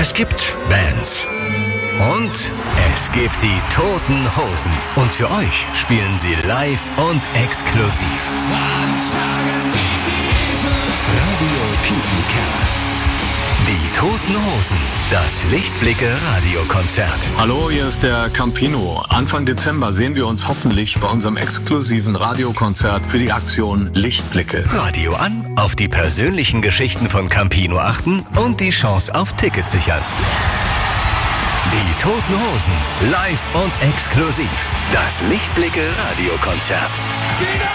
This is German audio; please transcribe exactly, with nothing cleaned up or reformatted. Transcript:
Es gibt Bands. Und es gibt die Toten Hosen. Und für euch spielen sie live und exklusiv. Radio Kiepenkerl. Die Toten Hosen. Das Lichtblicke-Radiokonzert. Hallo, hier ist der Campino. Anfang Dezember sehen wir uns hoffentlich bei unserem exklusiven Radiokonzert für die Aktion Lichtblicke. Radio an, auf die persönlichen Geschichten von Campino achten und die Chance auf Tickets sichern. Die Toten Hosen. Live und exklusiv. Das Lichtblicke-Radiokonzert.